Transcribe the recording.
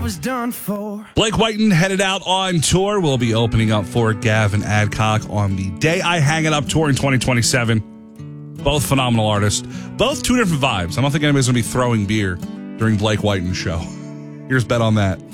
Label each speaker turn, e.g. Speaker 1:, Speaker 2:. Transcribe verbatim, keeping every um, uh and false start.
Speaker 1: was done for.
Speaker 2: Blake Whiten headed out on tour. We'll be opening up for Gavin Adcock on the Day I Hang It Up tour in twenty twenty-seven. Both phenomenal artists. Both two different vibes. I don't think anybody's going to be throwing beer during Blake Whiten's show. Here's Bet on that.